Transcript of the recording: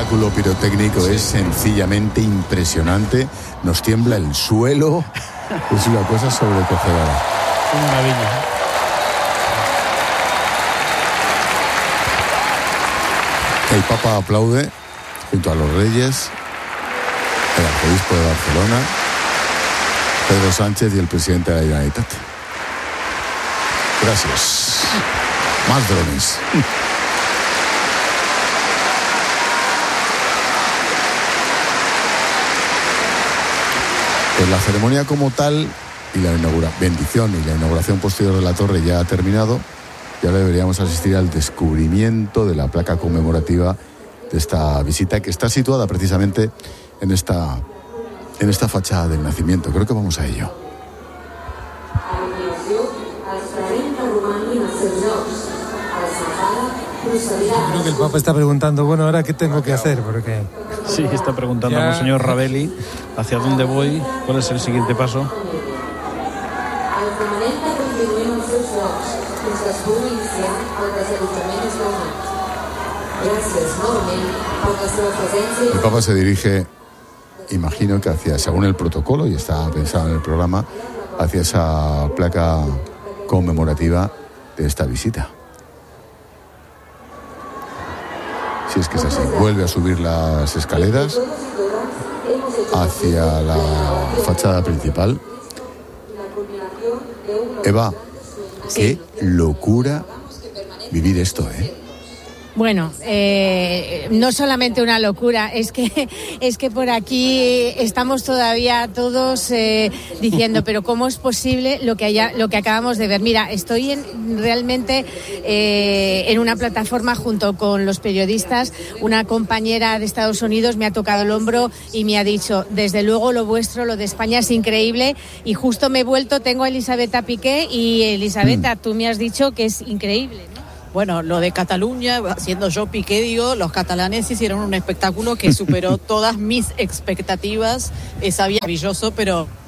espectáculo pirotécnico es sencillamente impresionante. Nos tiembla el suelo. Es una cosa sobrecogedora. Una maravilla. El Papa aplaude junto a los reyes, el arzobispo de Barcelona, Pedro Sánchez y el presidente de la Generalitat. Gracias. Más drones. Pues la ceremonia como tal y la bendición y la inauguración posterior de la torre ya ha terminado. Y ahora deberíamos asistir al descubrimiento de la placa conmemorativa de esta visita, que está situada precisamente en esta fachada del nacimiento. Creo que vamos a ello. Creo que el Papa está preguntando, bueno, ¿ahora qué tengo que hacer? Porque Sí, está preguntando al señor Ravelli hacia dónde voy, cuál es el siguiente paso. El Papa se dirige, imagino que según el protocolo, y está pensado en el programa, hacia esa placa conmemorativa de esta visita. Si es que es así, vuelve a subir las escaleras hacia la fachada principal. Eva, qué locura vivir esto, ¿eh? Bueno, no solamente una locura, es que por aquí estamos todavía todos diciendo, pero ¿cómo es posible lo que acabamos de ver? Mira, estoy realmente en una plataforma junto con los periodistas. Una compañera de Estados Unidos me ha tocado el hombro y me ha dicho, desde luego lo vuestro, lo de España es increíble, y justo me he vuelto, tengo a Elisabetta Piqué, y Elisabetta, tú me has dicho que es increíble, ¿no? Bueno, lo de Cataluña, siendo yo Piqué, digo, los catalanes hicieron un espectáculo que superó todas mis expectativas. Es maravilloso, pero